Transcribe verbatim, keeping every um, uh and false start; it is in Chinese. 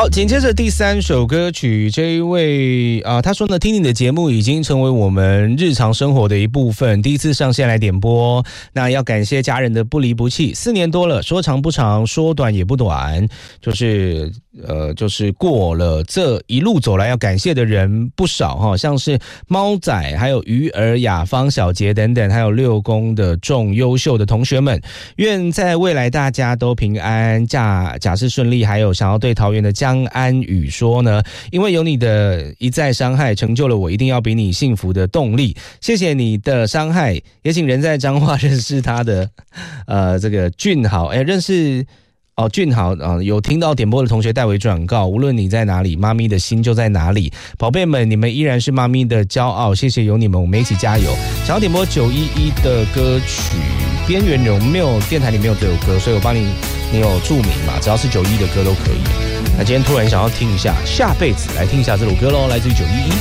好，紧接着第三首歌曲，这一位啊、呃，他说呢，听你的节目已经成为我们日常生活的一部分，第一次上线来点播，那要感谢家人的不离不弃，四年多了，说长不长，说短也不短，就是呃，就是过了这一路走来，要感谢的人不少哈，像是猫仔，还有鱼儿、雅芳、小杰等等，还有六公的众优秀的同学们，愿在未来大家都平安，假假释顺利，还有想要对桃园的江安宇说呢，因为有你的一再伤害，成就了我一定要比你幸福的动力。谢谢你的伤害，也请人在彰化认识他的呃这个俊豪，哎，认识哦俊豪啊、呃，有听到点播的同学代为转告，无论你在哪里，妈咪的心就在哪里。宝贝们，你们依然是妈咪的骄傲，谢谢有你们，我们一起加油。想要点播九一一的歌曲《边缘人》，没有电台里没有这首歌，所以我帮你，你有注明嘛？只要是九一的歌都可以。那今天突然想要听一下下辈子，来听一下这首歌咯，来自于九一一。